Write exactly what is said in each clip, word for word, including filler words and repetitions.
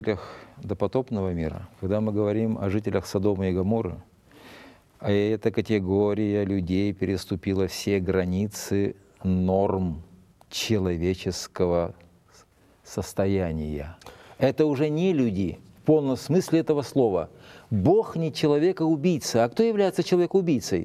Допотопного мира, когда мы говорим о жителях Содома и Гоморры, а эта категория людей переступила все границы норм человеческого состояния. Это уже не люди в полном смысле этого слова. Бог не человека-убийца. А кто является человекоубийцей?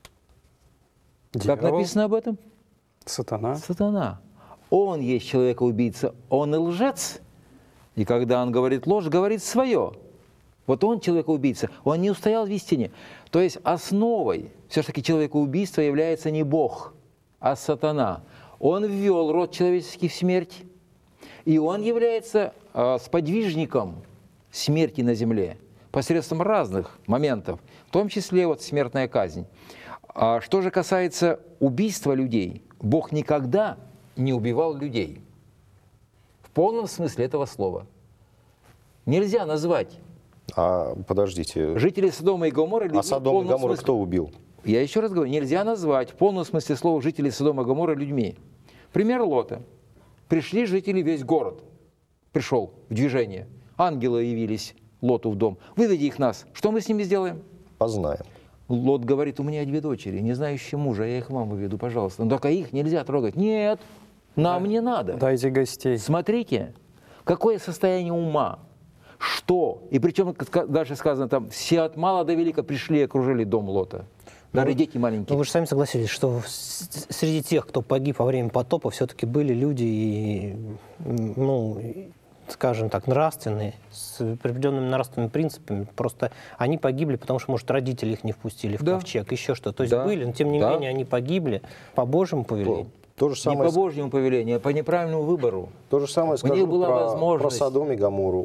Дьявол. Как написано об этом? Сатана. Сатана. Он есть человека-убийца, он и лжец. И когда он говорит ложь, говорит свое. Вот он человека-убийца, он не устоял в истине. То есть основой все-таки человека-убийства является не Бог, а сатана. Он ввел род человеческий в смерть, и он является э, сподвижником смерти на земле посредством разных моментов, в том числе вот смертная казнь. А что же касается убийства людей, Бог никогда не убивал людей. В полном смысле этого слова. Нельзя назвать А, подождите. жителей Содома и Гоморры людьми. А Содом и Гоморру кто убил? Я еще раз говорю, нельзя назвать в полном смысле слова жителей Содома и Гоморры людьми. Пример Лота. Пришли жители, весь город пришел в движение. Ангелы явились Лоту в дом. Выведи их нас. Что мы с ними сделаем? Познаем. Лот говорит, у меня две дочери, не знающие мужа, я их вам выведу, пожалуйста. Но только их нельзя трогать. Нет, нам не надо. Дайте гостей. Смотрите, какое состояние ума, что, и причем даже сказано там, все от мала до велика пришли и окружили дом Лота. Даже ну, дети маленькие. Ну, вы же сами согласились, что среди тех, кто погиб во время потопа, все-таки были люди, и, ну, скажем так, нравственные, с определенными нравственными принципами. Просто они погибли, потому что, может, родители их не впустили в да. ковчег, еще что-то. То есть да. были, но тем не да. менее они погибли по Божьему повелению. То же самое... Не по Божьему повелению, а по неправильному выбору. То же самое скажу у них была про, возможность... про Содом и Гоморру.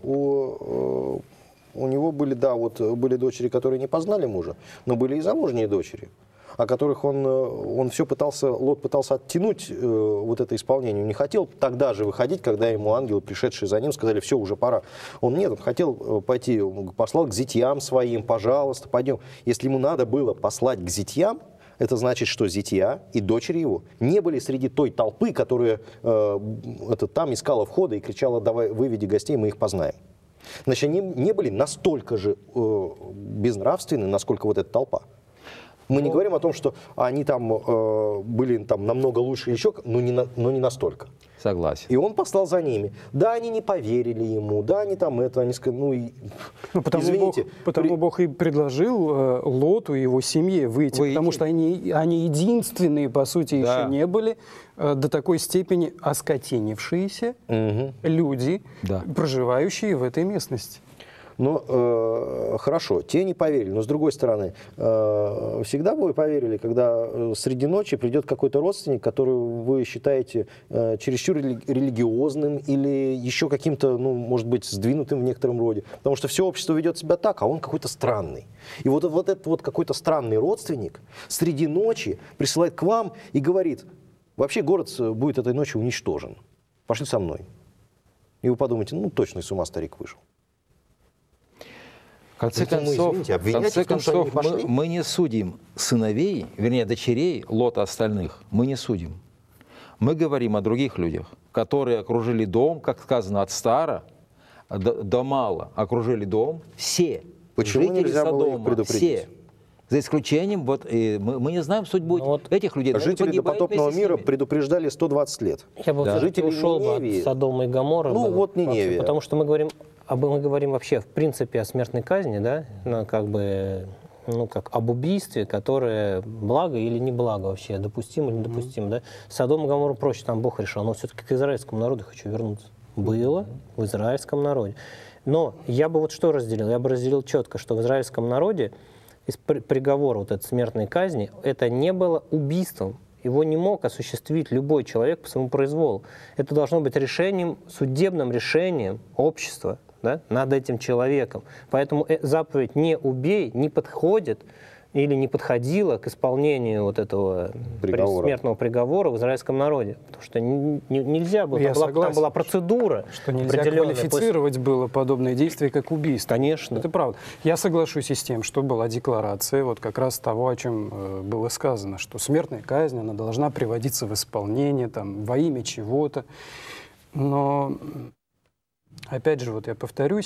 У, у него были, да, вот были дочери, которые не познали мужа, но были и замужние дочери, о которых он, он все пытался, Лот пытался оттянуть э, вот это исполнение. Он не хотел тогда же выходить, когда ему ангелы, пришедшие за ним, сказали, все, уже пора. Он нет, он хотел пойти, он послал к зятьям своим, пожалуйста, пойдем. Если ему надо было послать к зятьям, это значит, что зятья и дочери его не были среди той толпы, которая э, это, там искала входа и кричала, давай, выведи гостей, мы их познаем. Значит, они не были настолько же э, безнравственны, насколько вот эта толпа. Мы не говорим о том, что они там э, были там намного лучше еще, но не, на, но не настолько. Согласен. И он послал за ними. Да, они не поверили ему, да, они там это, они сказали, ну, и, ну потому извините. Бог, потому при... Бог и предложил э, Лоту и его семье выйти, выйти, потому что они, они единственные, по сути, да. еще не были э, до такой степени оскотинившиеся угу. люди, да. проживающие в этой местности. Ну, э, хорошо, те не поверили, но с другой стороны, э, всегда бы вы поверили, когда среди ночи придет какой-то родственник, которого вы считаете э, чересчур религиозным или еще каким-то, ну, может быть, сдвинутым в некотором роде, потому что все общество ведет себя так, а он какой-то странный. И вот, вот этот вот какой-то странный родственник среди ночи присылает к вам и говорит, вообще город будет этой ночью уничтожен, пошли со мной. И вы подумаете, ну, точно с ума старик вышел. В конце концов, извините, в конце том, концов мы, мы не судим сыновей, вернее, дочерей Лота остальных, мы не судим. Мы говорим о других людях, которые окружили дом, как сказано, от стара до, до мала окружили дом, все. Почему жители нельзя Содома, было их предупредить? Все. За исключением, вот, и мы, мы не знаем судьбу вот этих людей. Жители допотопного мира предупреждали сто двадцать лет. Я бы да. жители ушел бы от Содома и Гоморры. Ну, да, вот Ниневия. Потому что мы говорим... А мы говорим вообще, в принципе, о смертной казни, да, ну, как бы, ну, как об убийстве, которое благо или не благо вообще, допустимо или недопустимо, mm-hmm. да. Содом и Гоморру проще, там Бог решал, но все-таки к израильскому народу хочу вернуться. Было в израильском народе. Но я бы вот что разделил? Я бы разделил четко, что в израильском народе из приговора вот этой смертной казни это не было убийством. Его не мог осуществить любой человек по своему произволу. Это должно быть решением, судебным решением общества, да, над этим человеком. Поэтому заповедь «не убей» не подходит или не подходила к исполнению вот этого приговора. Смертного приговора в израильском народе. Потому что не, не, нельзя было, там была, там была процедура. Что нельзя квалифицировать после... было подобное действие как убийство. Конечно. Это правда. Я соглашусь и с тем, что была декларация вот как раз того, о чем э, было сказано, что смертная казнь, она должна приводиться в исполнение там, во имя чего-то. Но Опять же, вот я повторюсь,